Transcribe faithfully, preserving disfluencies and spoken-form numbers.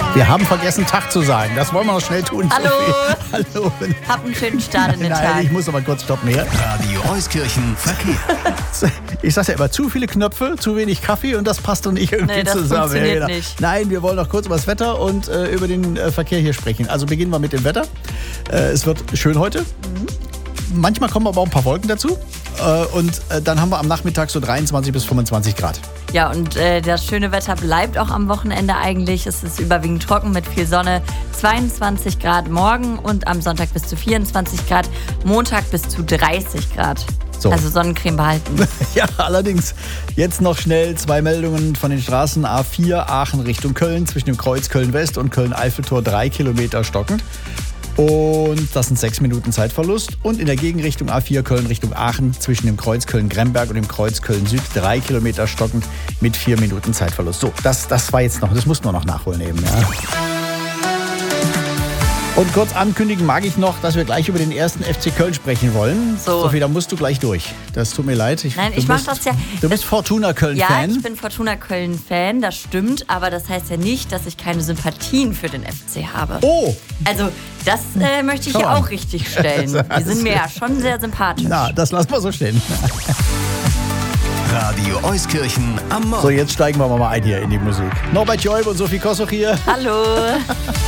Wir haben vergessen, Tag zu sagen. Das wollen wir noch schnell tun. Hallo. Sophie. Hallo. Hab einen schönen Start in den Nein, Tag. ich muss aber kurz stoppen hier. Radio Euskirchen Verkehr. Ich sag's ja immer, zu viele Knöpfe, zu wenig Kaffee und das passt doch nicht irgendwie Nee, das zusammen. funktioniert Ja, nicht. Nein, wir wollen noch kurz über das Wetter und äh, über den äh, Verkehr hier sprechen. Also beginnen wir mit dem Wetter. Äh, es wird schön heute. Mhm. Manchmal kommen aber auch ein paar Wolken dazu. Äh, und äh, dann haben wir am Nachmittag so dreiundzwanzig bis fünfundzwanzig Grad. Ja, und äh, das schöne Wetter bleibt auch am Wochenende eigentlich. Es ist überwiegend trocken mit viel Sonne. zweiundzwanzig Grad morgen und am Sonntag bis zu vierundzwanzig Grad. Montag bis zu dreißig Grad. So. Also Sonnencreme behalten. Ja, allerdings jetzt noch schnell zwei Meldungen von den Straßen. A vier Aachen Richtung Köln zwischen dem Kreuz Köln-West und Köln-Eiffeltor drei Kilometer stockend. Und das sind sechs Minuten Zeitverlust. Und in der Gegenrichtung A vier Köln Richtung Aachen zwischen dem Kreuz Köln-Gremberg und dem Kreuz Köln-Süd drei Kilometer stockend mit vier Minuten Zeitverlust. So, das, das war jetzt noch, das mussten wir noch nachholen eben. Ja. Und kurz ankündigen mag ich noch, dass wir gleich über den ersten F C Köln sprechen wollen. So. Sophie, da musst du gleich durch. Das tut mir leid. Ich, Nein, du ich mach bist, das ja- Du bist Fortuna Ja, Köln-Fan. ich bin Fortuna Köln-Fan, das stimmt. Aber das heißt ja nicht, dass ich keine Sympathien für den F C habe. Oh! Also, das äh, möchte ich Schau ja an. auch richtig stellen. Die sind mir ja schon sehr sympathisch. Na, das lassen wir so stehen. Radio Euskirchen am Morgen. So, jetzt steigen wir mal ein hier in die Musik. Norbert Joib und Sophie Kossoch hier. Hallo.